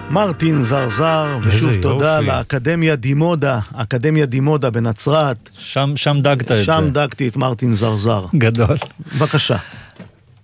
מרטין זרזר, ושוב תודה לאקדמיה דימודה, אקדמיה דימודה בנצרת. שם דגת את זה. שם דגתי את מרטין זרזר. גדול. בבקשה.